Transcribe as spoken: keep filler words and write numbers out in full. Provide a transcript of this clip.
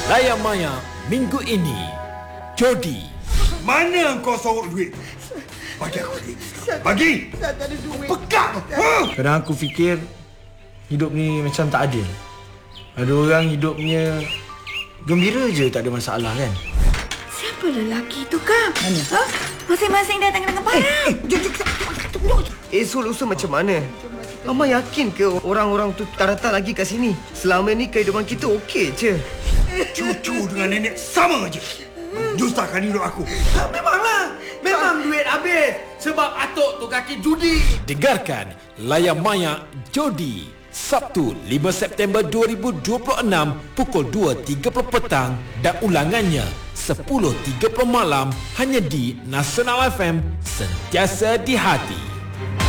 Layar Maya minggu ini, jodi. Mana kau sorok duit? Bagi aku duit. Bagi. Tak ada duit. Pegang. Ha? Kadang aku fikir hidup ni macam tak adil. Ada orang hidupnya gembira je, tak ada masalah kan? Siapa lelaki tu, Kak? Mana? Ha? Masing-masing datang dengan parang. Eh, jom, jom, jom. Eh, Sul, macam mana? Mama yakin ke orang-orang tu tak datang lagi kat sini? Selama ni kehidupan kita okey je. Cucu dengan nenek sama je. Menyusahkan hidup aku. Memanglah. Memang duit habis. Sebab atuk tu kaki judi. Dengarkan Layar Maya Jodi, Sabtu lima September dua ribu dua puluh enam pukul dua tiga puluh petang dan ulangannya sepuluh tiga puluh malam hanya di Nasional F M, sentiasa di hati.